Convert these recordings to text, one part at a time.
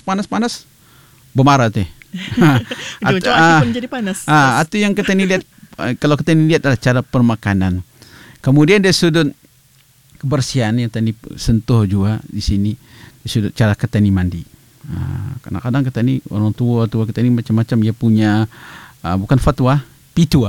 panas bermarah teh. Cuaca pun jadi panas. Itu yang kita ni lihat. Kalau kita ni lihat adalah cara permakanan. Kemudian dari sudut kebersihan yang tadi sentuh juga di sini, dari sudut cara kita ni mandi. Kadang-kadang kita ni orang tua kita ni macam-macam dia punya bukan fatwa, pitua.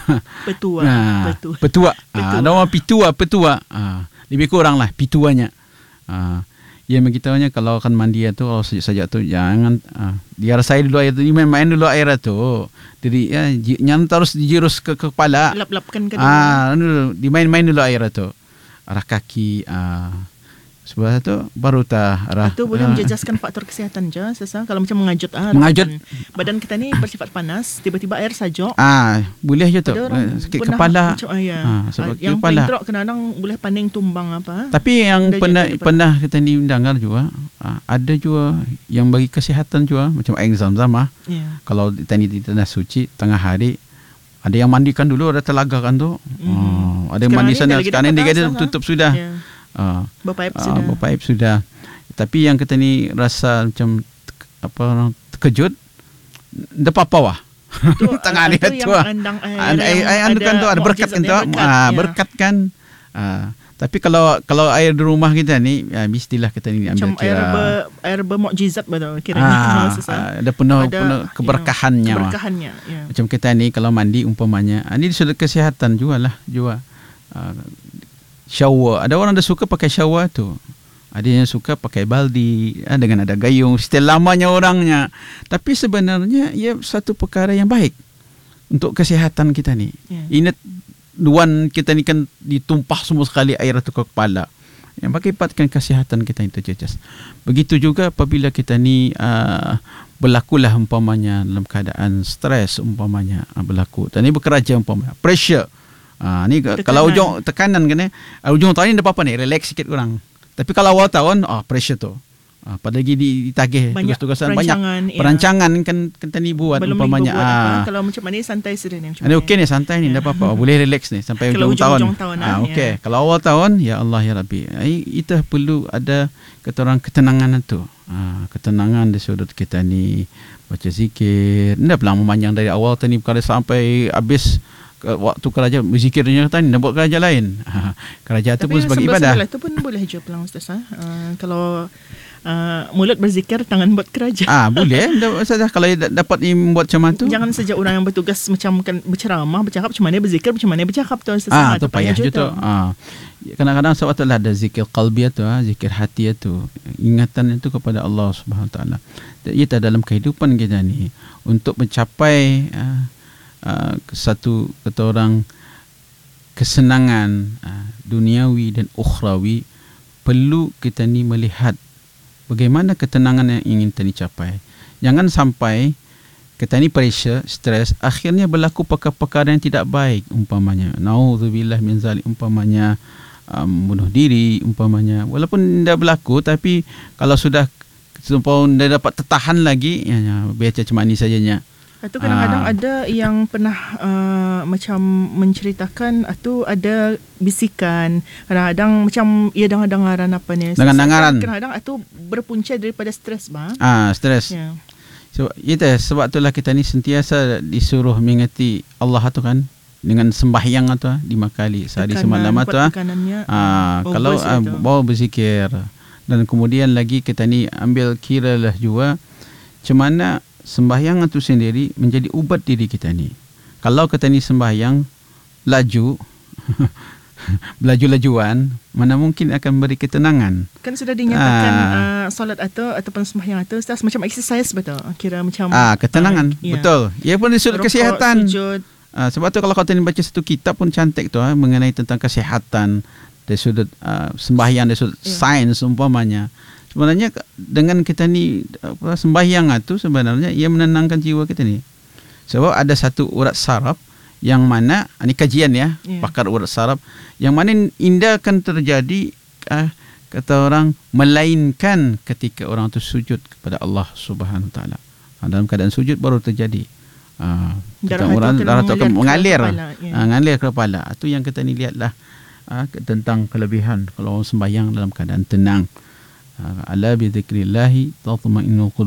Petua. Ada orang petua. Lebih kurang lah pituanya. Ia beritahunya kalau akan mandi itu, kalau sejak tu jangan dirasai dulu air tu, main dulu air tu. Jadi jangan terus dijirus ke kepala. Lap-lapkan ke dimain-main dulu air tu. Arah kaki, sebelah tu baru itu boleh menjejaskan faktor kesihatan je kalau macam mengajut badan kita ni bersifat panas, tiba-tiba air sajuk boleh je tu sakit kepala sebab yang paling teruk kadang-kadang boleh paning tumbang apa. Tapi yang pernah kita ni dengar juga ada juga yang bagi kesihatan juga macam air zam-zam kalau tadi di tanah suci tengah hari ada yang mandikan dulu, ada telaga kan tu ada yang mandi sana, sekarang ni dia tutup sudah. Berpaip sudah. Tapi yang kita ni rasa macam terkejut, tak apa-apa wah. Tengah ni tu air kan tu ada berkat kan tu, berkat kan. Tapi kalau air di rumah kita ni mestilah kita ni ambil macam air bermukjizat betul kiranya. Ada penuh keberkahannya. Macam kita ni kalau mandi umpamanya, ini sudah kesihatan juga. Shower. Ada orang dah suka pakai shower tu. Ada yang suka pakai baldi dengan ada gayung. Setiap lamanya orangnya. Tapi sebenarnya ia satu perkara yang baik untuk kesihatan kita ni. Ingat luan kita ni kan ditumpah semua sekali air tu ke kepala. Yang mengakibatkan kesihatan kita itu terjejas. Begitu juga apabila kita ni berlakulah umpamanya dalam keadaan stres umpamanya berlaku. Dan ini bekerja umpamanya pressure. Ni kalau ujung tekanan kan ujung tahun ni ada apa ni, relax sikit kurang. Tapi kalau awal tahun pressure tu pada lagi ditagih tugas-tugasan banyak perancangan kan kita ni buat belum umpamanya kalau macam ni santai saja ni macam ni okey ni santai ni tak apa-apa boleh relax ni sampai ujung tahun. Okey kalau awal tahun ya Allah ya Rabbi kita perlu ada kata orang ketenangan tu. Ketenangan di sudut kita ni baca zikir ndak pelang memanjang dari awal tadi perkara sampai habis waktu kerja berzikirnya tadi nak buat kerja lain. Kerja tu pun sebagai ibadah. Tapi itu pun boleh je pelang Ustaz. Kalau mulut berzikir, tangan buat kerja. Boleh. Saja kalau dapat buat macam tu. Jangan saja orang yang bertugas macam kan berceramah, bercakap macam mana berzikir, macam mana bercakap tu Ustaz. Tu payah je tu. Kadang-kadang sebab itulah ada zikir qalbi tu, zikir hati tu. Ingatan itu kepada Allah Subhanahu Wa Taala. Ia dalam kehidupan kita ni untuk mencapai satu kata orang kesenangan duniawi dan ukhrawi, perlu kita ni melihat bagaimana ketenangan yang ingin kita ni capai. Jangan sampai kita ni pressure, stres, akhirnya berlaku perkara-perkara yang tidak baik umpamanya. Nauzubillah min zalik umpamanya bunuh diri umpamanya. Walaupun dah berlaku tapi kalau sudah dah dapat tertahan lagi biasa cuma ni sajanya. Itu kadang-kadang ada yang pernah macam menceritakan itu ada bisikan. Kadang-kadang macam ia dengar-dengaran apa ni. Dengar-dengaran. Kadang-kadang itu berpunca daripada stres bang. Stres. So, sebab itulah kita ni sentiasa disuruh mengingati Allah tu kan dengan sembahyang tu 5 kali sehari semalam tu. Kalau bawa berzikir dan kemudian lagi kita ni ambil kiralah juga macam mana sembahyang itu sendiri menjadi ubat diri kita ni. Kalau kita ni sembahyang laju belaju-lajuan, mana mungkin akan beri ketenangan. Kan sudah dinyatakan solat ataupun sembahyang itu Ustaz macam exercise betul. Kira macam ketenangan. Betul. Ia pun disebut kesihatan. Sebab tu kalau kau ni baca satu kitab pun cantik tu mengenai tentang kesihatan dari sudut sembahyang, dari sudut sains umpamanya. Sebenarnya dengan kita ni sembahyang itu sebenarnya ia menenangkan jiwa kita ni. Sebab ada satu urat saraf yang mana ini kajian pakar urat saraf yang mana indah akan terjadi kata orang melainkan ketika orang tu sujud kepada Allah Subhanahu Taala. Dalam keadaan sujud baru terjadi darah tu akan mengalir ke kepala. Itu yang kita ni lihatlah tentang kelebihan kalau orang sembahyang dalam keadaan tenang. Ala bi dzikrillah tatma'innul qulub.